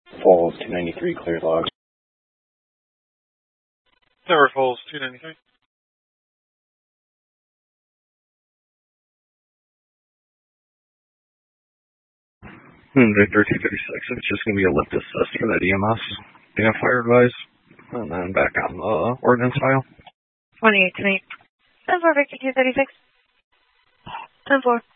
Falls 293, clear logs. Never Falls 293. Victor 236, it's just going to be a lift assist for that EMS. Fire advice. And then back on the ordnance file. 28 to 8. 10-4, Victor 236. 10-4.